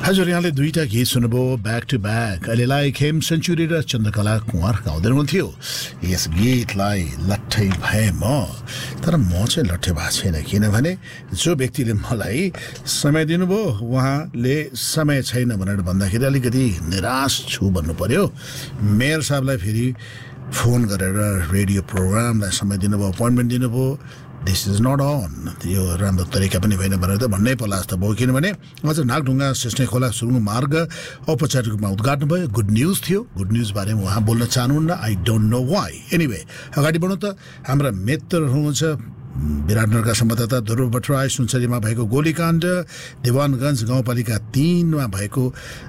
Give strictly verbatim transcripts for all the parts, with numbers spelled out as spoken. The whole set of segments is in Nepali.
हजुर यहाँले दुईटा गीत सुन्नुभयो ब्याक टु ब्याक। अहिलेलाई खेम सेन्चुरी र चन्द्रकला कुँवर गाउँदै हुनुहुन्थ्यो यस गीतलाई लट्ठै भए म। तर म चाहिँ लट्ठै भएको छैन, किनभने जो व्यक्तिले मलाई समय दिनुभयो उहाँले समय छैन भनेर भन्दाखेरि अलिकति निराश छु भन्नु पर्यो। मेयर साहबलाई फेरि फोन गरेर रेडियो प्रोग्रामलाई समय दिनुभयो, अपोइन्टमेन्ट दिनुभयो। दिस इज नट अन, यो राम्रो तरिका पनि होइन भनेर त भन्नै पर्ला जस्तो भयो। किनभने अझ नागढुङ्गा सिस्ने खोला सुरुङ मार्ग औपचारिक रूपमा उद्घाटन भयो। गुड न्युज थियो, गुड न्युज बारेमा उहाँ बोल्न चाहनुहुन्न। I don't know why. Anyway अगाडि बढौँ त। हाम्रा मित्र हुनुहुन्छ विराटनगरका संवाददाता ध्रुव भट्टराई। सुनसरीमा भएको गोलीकाण्ड, देवानगञ्ज गाउँपालिका तीनमा भएको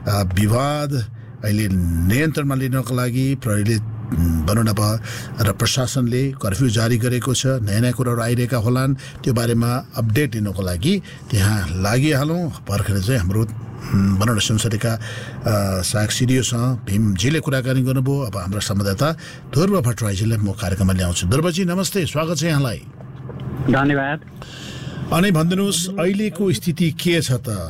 विवाद अहिले नियन्त्रणमा लिनको लागि प्रहरीले भनौँ न र प्रशासनले कर्फ्यू जारी गरेको छ। नयाँ नयाँ कुराहरू आइरहेका होलान्, त्यो बारेमा अपडेट दिनको लागि त्यहाँ लागिहालौँ। भर्खर चाहिँ हाम्रो भनौँ न सुनसरीका सहायक सिडिओसँग भीमजीले कुराकानी गर्नुभयो। अब हाम्रो संवाददाता ध्रुव भट्टराईजीलाई म कार्यक्रममा ल्याउँछु। ध्रुवजी नमस्ते, स्वागत छ यहाँलाई। धन्यवाद। अनि भनिदिनुहोस् अहिलेको स्थिति के छ त,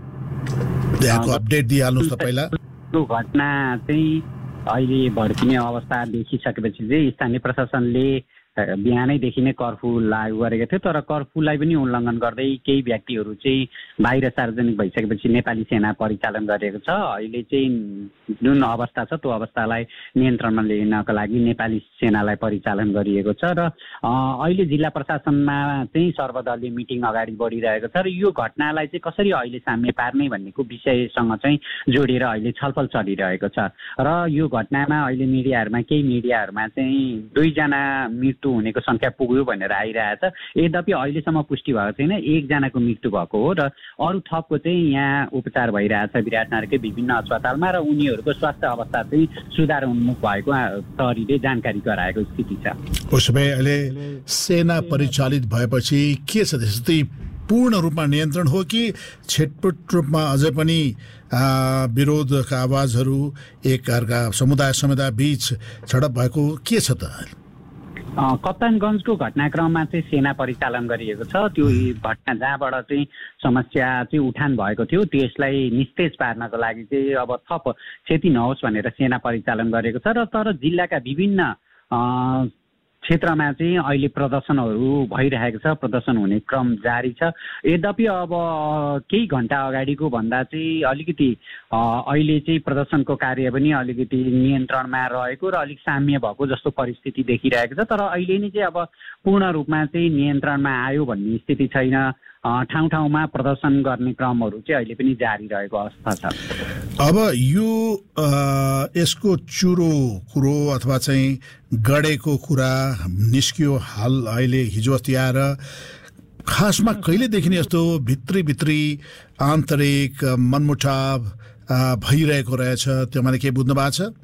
त्यहाँको अपडेट दिइहाल्नुहोस् त पहिला। घटना चाहिँ अहिले भड्किने अवस्था देखिसकेपछि चाहिँ स्थानीय प्रशासनले बिहानैदेखि नै कर्फ्यू लागू गरेको थियो। तर कर्फ्यूलाई पनि उल्लङ्घन गर्दै केही व्यक्तिहरू चाहिँ बाहिर सार्वजनिक भइसकेपछि नेपाली सेना परिचालन गरिएको छ। अहिले चाहिँ जुन अवस्था छ त्यो अवस्थालाई नियन्त्रणमा लिनको लागि नेपाली सेनालाई परिचालन गरिएको छ। र अहिले जिल्ला प्रशासनमा चाहिँ सर्वदलीय मिटिङ अगाडि बढिरहेको छ र यो घटनालाई चाहिँ कसरी अहिले साम्य पार्ने भन्नेको विषयसँग चाहिँ जोडेर अहिले छलफल चलिरहेको छ। र यो घटनामा अहिले मिडियाहरूमा केही मिडियाहरूमा चाहिँ दुईजना मृत्यु हुनेको संख्या पुग्यो भनेर आइरहेछ। यद्यपि अहिलेसम्म पुष्टि भएको छैन, एकजनाको मृत्यु भएको हो र अरू थपको चाहिँ यहाँ उपचार भइरहेछ विराटनगरकै विभिन्न अस्पतालमा र उनीहरूको स्वास्थ्य अवस्था चाहिँ सुधार उन्मुख भएको प्रहरीले जानकारी गराएको स्थिति छ। उसो भए अहिले सेना परिचालित भएपछि के छ, त्यस्तै पूर्ण रूपमा नियन्त्रण हो कि छिटपुट रूपमा अझै पनि विरोधका आवाजहरू एक अर्का समुदाय समुदाय बीच झडप भएको के छ त? कप्तानगञ्जको घटनाक्रममा चाहिँ सेना परिचालन गरिएको छ। त्यो घटना जहाँबाट चाहिँ समस्या चाहिँ उठान भएको थियो त्यसलाई निस्तेज पार्नको लागि चाहिँ अब थप क्षति नहोस् भनेर सेना परिचालन गरेको छ। र तर जिल्लाका विभिन्न क्षेत्रमा चाहिँ अहिले प्रदर्शनहरू भइरहेको छ, प्रदर्शन हुने क्रम जारी छ। यद्यपि अब केही घन्टा अगाडिको भन्दा चाहिँ अलिकति अहिले चाहिँ प्रदर्शनको कार्य पनि अलिकति नियन्त्रणमा रहेको र अलिक साम्य भएको जस्तो परिस्थिति देखिरहेको छ। तर अहिले नै चाहिँ अब पूर्ण रूपमा चाहिँ नियन्त्रणमा आयो भन्ने स्थिति छैन। ठाउँ ठाउँमा प्रदर्शन गर्ने क्रमहरू चाहिँ अहिले पनि जारी रहेको अवस्था छ। अब यो यसको चुरो कुरो अथवा चाहिँ गडेको कुरा निस्कियो हाल अहिले हिजो अस्ति आएर, खासमा कहिलेदेखि यस्तो भित्री भित्री आन्तरिक मनमुटाव भइरहेको रहेछ, त्यो मैले के बुझ्नु भएको छ?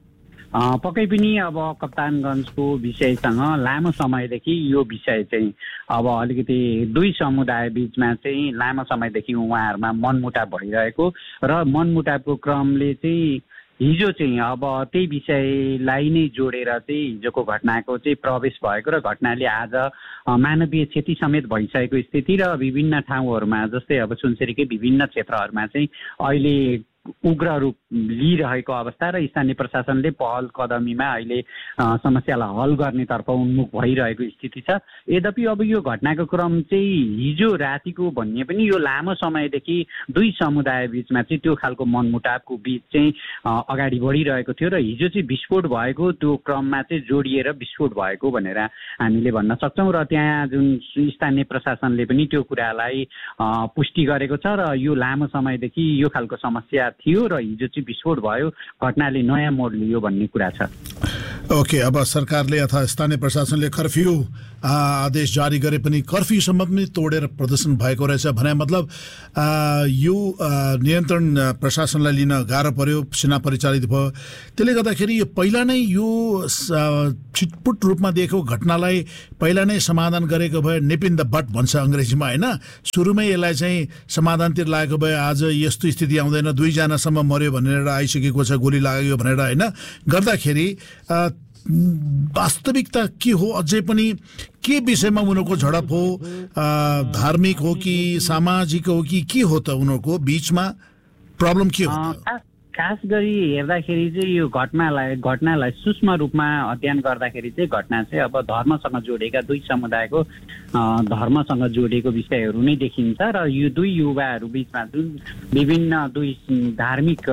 पक्कै पनि अब कप्तानगञ्जको विषयसँग लामो समयदेखि यो विषय चाहिँ अब अलिकति दुई समुदाय बिचमा चाहिँ लामो समयदेखि उहाँहरूमा मनमुटाव भइरहेको र मनमुटावको क्रमले चाहिँ हिजो चाहिँ अब त्यही विषयलाई नै जोडेर चाहिँ हिजोको घटनाको चाहिँ प्रवेश भएको र घटनाले आज मानवीय क्षति समेत भइसकेको स्थिति र विभिन्न ठाउँहरूमा जस्तै अब सुनसरीकै विभिन्न क्षेत्रहरूमा चाहिँ अहिले उग्र रूप लिइरहेको अवस्था र स्थानीय प्रशासनले पहल कदमीमा अहिले समस्यालाई हल गर्नेतर्फ उन्मुख भइरहेको स्थिति छ। यद्यपि अब यो घटनाको क्रम चाहिँ हिजो रातिको भन्ने पनि यो लामो समयदेखि दुई समुदाय बिचमा चाहिँ त्यो खालको मनमुटावको बिच चाहिँ अगाडि बढिरहेको थियो र हिजो चाहिँ विस्फोट भएको त्यो क्रममा चाहिँ जोडिएर विस्फोट भएको भनेर हामीले भन्न सक्छौँ। र त्यहाँ जुन स्थानीय प्रशासनले पनि त्यो कुरालाई पुष्टि गरेको छ र यो लामो समयदेखि यो खालको समस्या थियो र हिजो चाहिँ विस्फोट भयो, घटनाले नयाँ मोड लियो भन्ने कुरा छ। ओके, अब सरकारले अथवा स्थानीय प्रशासनले कर्फ्यू आदेश जारी गरे पनि कर्फ्यूसम्म पनि तोडेर प्रदर्शन भएको रहेछ भने मतलब यो नियन्त्रण प्रशासनलाई लिन गाह्रो पर्यो, सेना परिचालित भयो। त्यसले गर्दाखेरि यो पहिला नै यो छिटपुट रूपमा दिएको घटनालाई पहिला नै समाधान गरेको भए निप इन द बट भन्छ अङ्ग्रेजीमा होइन, सुरुमै यसलाई चाहिँ समाधानतिर लागेको भए आज यस्तो स्थिति आउँदैन, दुईजनासम्म मर्यो भनेर आइसकेको छ, गोली लाग्यो भनेर होइन गर्दाखेरि वास्तविकता के हो, अझै पनि के विषयमा उनीहरूको झडप हो, धार्मिक हो कि सामाजिक हो कि के हो त उनीहरूको बीचमा? प्रब्लम के हो? खास गरी हेर्दाखेरि चाहिँ यो घटनालाई घटनालाई सूक्ष्म रूपमा अध्ययन गर्दाखेरि चाहिँ घटना चाहिँ अब धर्मसँग जोडिएका दुई समुदायको धर्मसँग जोडिएको विषयहरू नै देखिन्छ र यो दुई युवाहरू बिचमा जुन विभिन्न दुई धार्मिक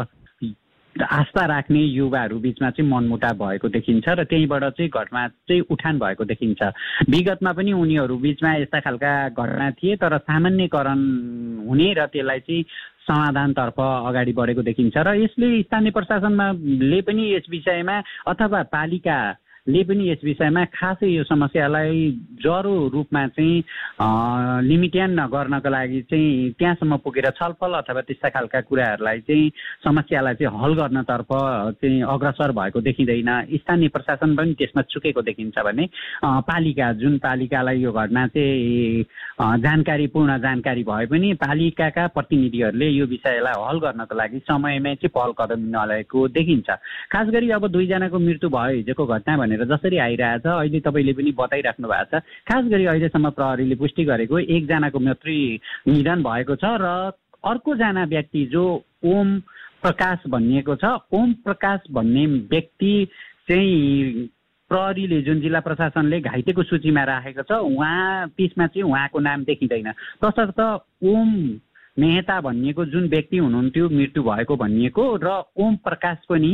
आस्था राख्ने युवाहरू बिचमा चाहिँ मनमुटाव भएको देखिन्छ र त्यहीबाट चाहिँ घटना चाहिँ उठान भएको देखिन्छ। विगतमा पनि उनीहरू बिचमा यस्ता खालका घटना थिए तर सामान्यकरण हुने र त्यसलाई चाहिँ समाधानतर्फ अगाडि बढेको देखिन्छ र यसले स्थानीय प्रशासनमा ले पनि यस विषयमा अथवा पालिकाले पनि यस विषयमा खासै यो समस्यालाई जरो रूपमा चाहिँ लिमिटेन गर्नको लागि चाहिँ त्यहाँसम्म पुगेर छलफल अथवा त्यस्ता खालका कुराहरूलाई चाहिँ समस्यालाई चाहिँ हल गर्नतर्फ चाहिँ अग्रसर भएको देखिँदैन। स्थानीय प्रशासन पनि त्यसमा चुकेको देखिन्छ भने पालिका जुन पालिकालाई यो घटना चाहिँ जानकारीपूर्ण जानकारी भए पनि पालिकाका प्रतिनिधिहरूले यो विषयलाई हल गर्नको लागि समयमै चाहिँ पहल कदम नलिएको देखिन्छ। खास गरी अब दुईजनाको मृत्यु भयो हिजोको घटना भनेर जसरी आइरहेछ अहिले तपाईँले पनि बताइराख्नु भएको छ। खास गरी अहिलेसम्म प्रहरीले पुष्टि गरेको एकजनाको मात्रै निधन भएको छ र अर्कोजना व्यक्ति जो ओम प्रकाश भनिएको छ, ओम प्रकाश भन्ने व्यक्ति चाहिँ प्रहरीले जुन जिल्ला प्रशासनले घाइतेको सूचीमा राखेको छ उहाँ त्यसमा चाहिँ उहाँको नाम देखिँदैन। तसर्थ ओम मेहता भनिएको जुन व्यक्ति हुनुहुन्थ्यो मृत्यु भएको भनिएको र ओम प्रकाश पनि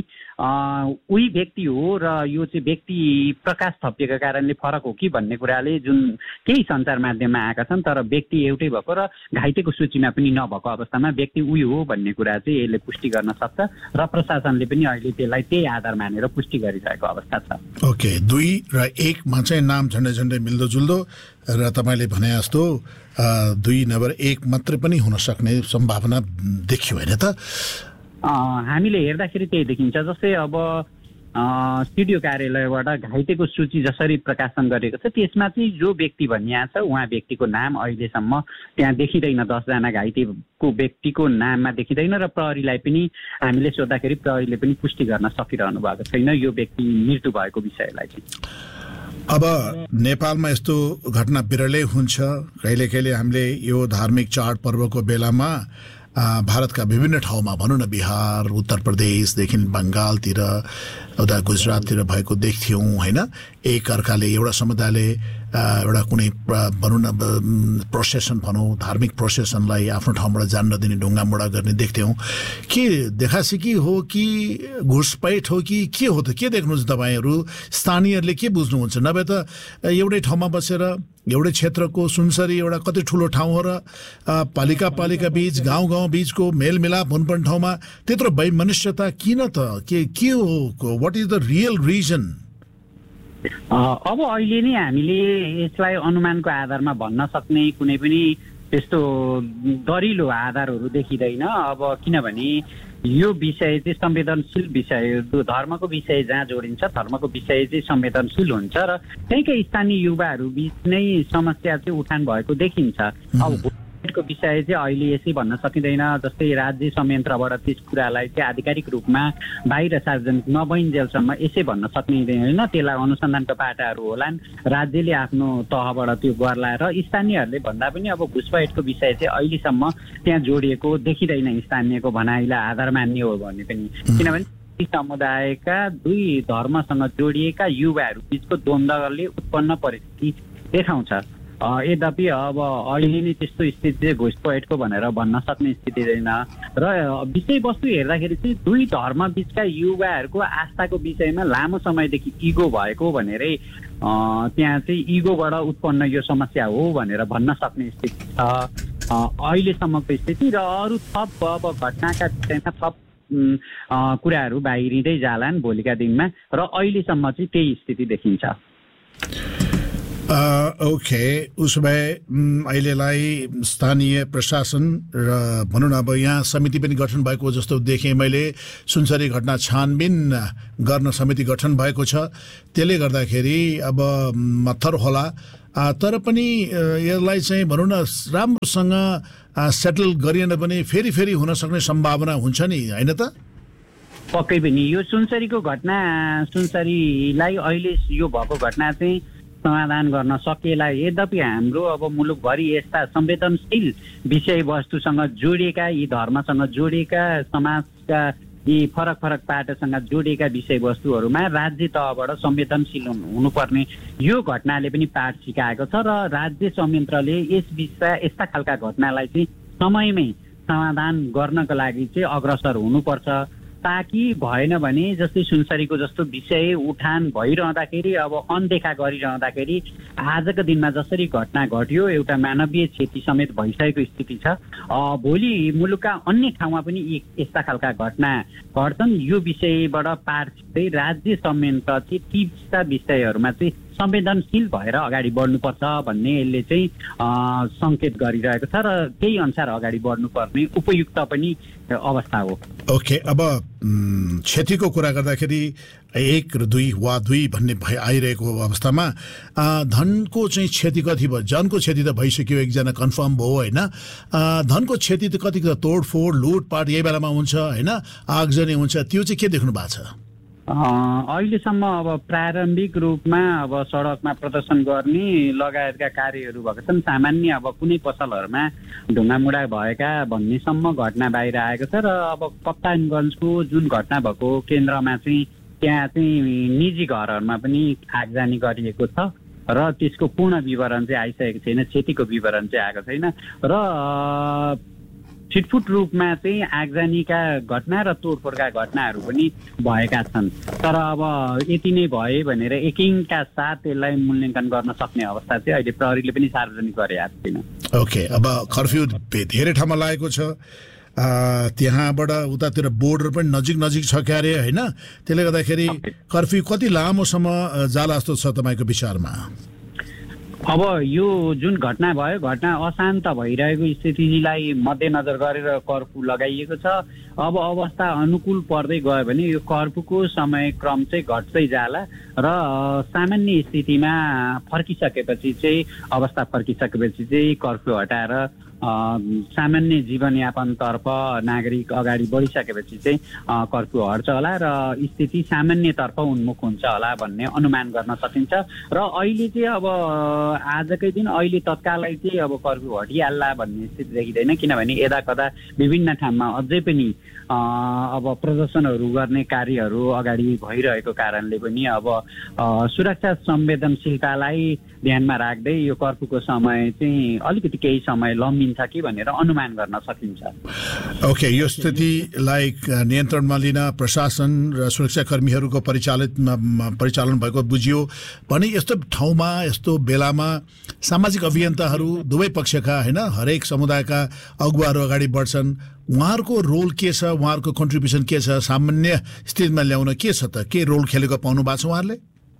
उही व्यक्ति हो र यो चाहिँ व्यक्ति प्रकाश थपिएको कारणले फरक हो कि भन्ने कुराले जुन केही सञ्चार माध्यममा आएका छन् तर व्यक्ति एउटै भएको र घाइतेको सूचीमा पनि नभएको अवस्थामा व्यक्ति उही हो भन्ने कुरा चाहिँ यसले पुष्टि गर्न सक्छ र प्रशासनले पनि अहिले त्यसलाई त्यही आधार मानेर पुष्टि गरिरहेको अवस्था छ। ओके, दुई र एकमा चाहिँ नाम झन्डै झन्डै मिल्दो जुल्दो र तपाईँले भने जस्तो दुई नम्बर एक मात्रै पनि हुन सक्ने सम्भावना देखियो होइन त? हामीले हेर्दाखेरि त्यही देखिन्छ। जस्तै अब सिडिओ कार्यालयबाट घाइतेको सूची जसरी प्रकाशन गरेको छ त्यसमा चाहिँ जो व्यक्ति भनिएको छ उहाँ व्यक्तिको नाम अहिलेसम्म त्यहाँ देखिँदैन। दसजना घाइतेको व्यक्तिको नाममा देखिँदैन र प्रहरीलाई पनि हामीले सोद्धाखेरि प्रहरीले पनि पुष्टि गर्न सकिरहनु भएको छैन यो व्यक्ति मृत्यु भएको विषयलाई चाहिँ। अब नेपालमा यस्तो घटना बिरलै हुन्छ। कहिले कहिले हामीले यो धार्मिक चाडपर्वको बेलामा भारतका विभिन्न ठाउँमा भनौँ न बिहार, उत्तर प्रदेशदेखि बङ्गालतिर उता गुजराततिर भएको देख्थ्यौँ होइन। एक अर्काले एउटा समुदायले एउटा कुनै भनौँ न प्रोसेसन भनौँ धार्मिक प्रोसेसनलाई आफ्नो ठाउँबाट जान नदिने ढुङ्गामुढा गर्ने देख्थ्यौँ। के देखासेखी हो कि घुसपैठ हो कि के हो त? के देख्नुहुन्छ तपाईँहरू? स्थानीयहरूले के बुझ्नुहुन्छ? नभए त एउटै ठाउँमा बसेर एउटै क्षेत्रको सुनसरी एउटा कति ठुलो ठाउँ हो र पालिका पालिका बीच गाउँ गाउँ बीचको मेलमिलाप हुनुपर्ने ठाउँमा त्यत्रो वैमनस्यता किन त? के के हो? What is the real reason? अब अहिले नै हामीले यसलाई अनुमानको आधारमा भन्न सक्ने कुनै पनि त्यस्तो दरिलो आधारहरू देखिँदैन। अब किनभने यो विषय चाहिँ संवेदनशील विषय, धर्मको विषय जहाँ जोडिन्छ धर्मको विषय चाहिँ संवेदनशील हुन्छ र त्यहीँकै स्थानीय युवाहरू बिच नै समस्या चाहिँ उठान भएको देखिन्छ। अब को विषय चाहिँ अहिले यसै भन्न सकिँदैन। जस्तै राज्य संयन्त्रबाट त्यस कुरालाई चाहिँ आधिकारिक रूपमा बाहिर सार्वजनिक नभइन्जेलसम्म यसै भन्न सकिँदैन। त्यसलाई अनुसन्धानका पाटाहरू होलान्, राज्यले आफ्नो तहबाट त्यो गर्ला र स्थानीयहरूले भन्दा पनि अब घुसपैठको विषय चाहिँ अहिलेसम्म त्यहाँ जोडिएको देखिँदैन। स्थानीयको भनाइलाई आधार मान्ने हो भने पनि, किनभने समुदायका दुई धर्मसँग जोडिएका युवाहरू बिचको द्वन्द्वले उत्पन्न परिस्थिति देखाउँछ। यद्यपि अब अहिले नै त्यस्तो स्थिति चाहिँ घुसपैठको भनेर भन्न सक्ने स्थिति छैन र विषयवस्तु हेर्दाखेरि चाहिँ दुई धर्म बिचका युवाहरूको आस्थाको विषयमा लामो समयदेखि इगो भएको भनेरै त्यहाँ चाहिँ इगोबाट उत्पन्न यो समस्या हो भनेर भन्न सक्ने स्थिति छ अहिलेसम्मको स्थिति। र अरू थप अब घटनाका विषयमा थप कुराहरू बाहिरिँदै जालान् भोलिका दिनमा र अहिलेसम्म चाहिँ त्यही स्थिति देखिन्छ। ओके, उसो भए अहिलेलाई स्थानीय प्रशासन र भनौँ न अब यहाँ समिति पनि गठन भएको जस्तो देखेँ मैले। सुनसरी घटना छानबिन गर्न समिति गठन भएको छ, त्यसले गर्दाखेरि अब मत्थर होला। तर पनि यसलाई चाहिँ भनौँ न राम्रोसँग सेटल गरिएन भने फेरि फेरि हुन सक्ने सम्भावना हुन्छ नि, होइन त? पक्कै पनि यो सुनसरीको घटना, सुनसरीलाई अहिले यो भएको घटना चाहिँ समाधान गर्न सकिएला। यद्यपि हाम्रो अब मुलुकभरि यस्ता संवेदनशील विषयवस्तुसँग जोडिएका, यी धर्मसँग जोडिएका, समाजका यी फरक फरक पाटोसँग जोडिएका विषयवस्तुहरूमा राज्य तहबाट संवेदनशील हुनुपर्ने यो घटनाले पनि पाठ सिकाएको छ र राज्य संयन्त्रले यस विषय यस्ता खालका घटनालाई चाहिँ समयमै समाधान गर्नको लागि चाहिँ अग्रसर हुनुपर्छ, ताकि भएन भने जस्तै सुनसरीको जस्तो विषय उठान भइरहँदाखेरि अब अनदेखा गरिरहँदाखेरि आजको दिनमा जसरी घटना घट्यो एउटा मानवीय क्षति समेत भइसकेको स्थिति छ। भोलि मुलुकका अन्य ठाउँमा पनि यस्ता खालका घटना घट्छन्। यो विषयबाट पाठ चाहिँ राज्य संयन्त्र चाहिँ तीव्रता विषयहरूमा चाहिँ संवेदनशील भएर अगाडि बढ्नुपर्छ भन्ने यसले चाहिँ सङ्केत गरिरहेको छ र त्यही अनुसार अगाडि बढ्नुपर्ने उपयुक्त पनि अवस्था हो। ओके, अब क्षतिको कुरा गर्दाखेरि एक र दुई वा दुई भन्ने भइ आइरहेको अवस्थामा धनको चाहिँ क्षति कति भयो? जनको क्षति त भइसक्यो, एकजना कन्फर्म भयो होइन। धनको क्षति त कति तोडफोड लुटपाट यही बेलामा हुन्छ होइन, आगजनी हुन्छ, त्यो चाहिँ के देख्नु भएको छ? अहिलेसम्म अब प्रारम्भिक रूपमा अब सडकमा प्रदर्शन गर्ने लगायतका कार्यहरू भएको छन्। सामान्य अब कुनै पसलहरूमा ढुङ्गामुढा भएका भन्नेसम्म घटना बाहिर आएको छ र अब कप्तानगञ्जको जुन घटना भएको केन्द्रमा चाहिँ त्यहाँ चाहिँ निजी घरहरूमा पनि आगजनी गरिएको छ र त्यसको पूर्ण विवरण चाहिँ आइसकेको छैन, क्षतिको विवरण चाहिँ आएको छैन र छिटफुट रूपमा चाहिँ आगजनीका घटना र तोडफोडका घटनाहरू पनि भएका छन्। तर अब यति नै भए भनेर एकिङका साथ यसलाई मूल्याङ्कन गर्न सक्ने अवस्था चाहिँ अहिले प्रहरीले पनि सार्वजनिक गरेको छैन। ओके, अब कर्फ्यू धेरै ठाउँमा लागेको छ, त्यहाँबाट उतातिर बोर्डर पनि नजिक नजिक छ क्यारे होइन, त्यसले गर्दाखेरि कर्फ्यू कति लामोसम्म जाला जस्तो छ तपाईँको विचारमा? अब यो जुन घटना भयो, घटना अशान्त भइरहेको स्थितिलाई मध्यनजर गरेर कर्फ्यू लगाइएको छ। अब अवस्था अनुकूल पर्दै गयो भने यो कर्फ्यूको समय क्रम चाहिँ घट्दै जाला र सामान्य स्थितिमा फर्किसकेपछि चाहिँ अवस्था फर्किसकेपछि चाहिँ कर्फ्यू हटाएर सामान्य जीवनयापनतर्फ नागरिक अगाडि बढिसकेपछि चाहिँ कर्फ्यू हट्छ होला र स्थिति सामान्यतर्फ उन्मुख हुन्छ होला भन्ने अनुमान गर्न सकिन्छ। र अहिले चाहिँ अब आजकै दिन अहिले तत्कालै चाहिँ अब कर्फ्यू हटिहाल्ला भन्ने स्थिति देखिँदैन, किनभने यदा कदा विभिन्न ठाउँमा अझै पनि अब प्रदर्शनहरू गर्ने कार्यहरू अगाडि भइरहेको कारणले पनि अब सुरक्षा संवेदनशीलतालाई ध्यानमा राख्दै यो कर्फ्यूको समय चाहिँ अलिकति केही समय लम्बिन्छ कि भनेर अनुमान गर्न सकिन्छ। ओके, यो स्थितिलाई नियन्त्रणमा लिन प्रशासन र सुरक्षाकर्मीहरूको परिचालित परिचालन भएको बुझियो भने यस्तो ठाउँमा यस्तो बेलामा सामाजिक अभियन्ताहरू दुवै पक्षका होइन, हरेक समुदायका अगुवाहरू अगाडि बढ्छन्, उहाँहरूको रोल के छ, उहाँहरूको कन्ट्रिब्युसन के छ, सामान्य स्थितिमा ल्याउन के छ त, के रोल खेलेको पाउनु भएको छ उहाँहरूले?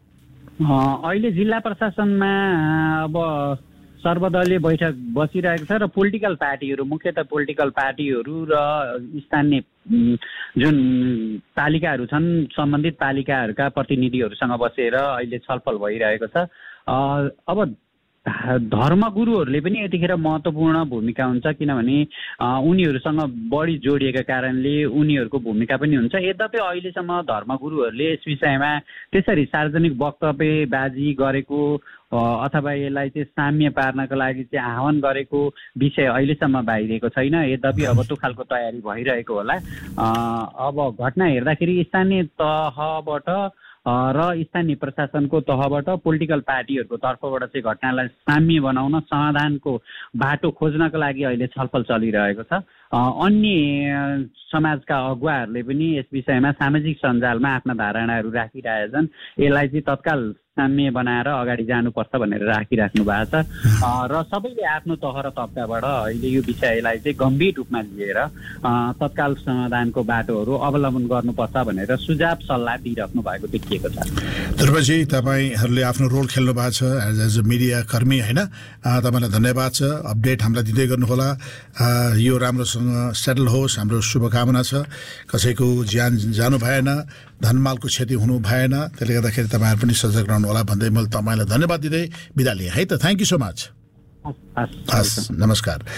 अहिले जिल्ला प्रशासनमा अब सर्वदलीय बैठक बसिरहेको छ र पोलिटिकल पार्टीहरू, मुख्यतः पोलिटिकल पार्टीहरू र स्थानीय जुन पालिकाहरू छन्, सम्बन्धित पालिकाहरूका प्रतिनिधिहरूसँग बसेर अहिले छलफल भइरहेको छ। अब धर्मगुरुहरूले पनि यतिखेर महत्त्वपूर्ण भूमिका हुन्छ, किनभने उनीहरूसँग बढी जोडिएका कारणले उनीहरूको भूमिका पनि हुन्छ। यद्यपि अहिलेसम्म धर्मगुरुहरूले यस विषयमा त्यसरी सार्वजनिक वक्तव्यबाजी गरेको अथवा यसलाई चाहिँ साम्य पार्नको लागि चाहिँ आह्वान गरेको विषय अहिलेसम्म बाहिरिएको छैन। यद्यपि अब त्यो खालको तयारी भइरहेको होला। अब घटना हेर्दाखेरि स्थानीय तहबाट र स्थानीय प्रशासनको तहबाट पोलिटिकल पार्टीहरूको तर्फबाट चाहिँ घटनालाई साम्य बनाउन समाधानको बाटो खोज्नको लागि अहिले छलफल चलिरहेको छ। अन्य समाजका अगुवाहरूले पनि यस विषयमा सामाजिक सञ्जालमा आफ्ना धारणाहरू राखिरहेछन्। यसलाई चाहिँ तत्काल साम्य बनाएर अगाडि जानुपर्छ भनेर राखिराख्नु भएको छ र सबैले आफ्नो तह र तब्काबाट अहिले यो विषयलाई चाहिँ गम्भीर रूपमा लिएर तत्काल समाधानको बाटोहरू अवलम्बन गर्नुपर्छ भनेर सुझाव सल्लाह दिइराख्नु भएको देखिएको छ। ध्रुवजी, तपाईँहरूले आफ्नो रोल खेल्नु भएको छ एज एज अ मिडिया कर्मी होइन, तपाईँलाई धन्यवाद छ। अपडेट हामीलाई दिँदै गर्नुहोला। यो राम्रोसँग सेटल होस्, हाम्रो शुभकामना छ। कसैको ज्यान जानु भएन, धनमालको क्षति हुनु भएन, त्यसले गर्दाखेरि तपाईँहरू पनि सजग रहनु होला भन्दै मैले तपाईँलाई धन्यवाद दिँदै बिदा लिएँ है त। Thank you so much. हस्, नमस्कार।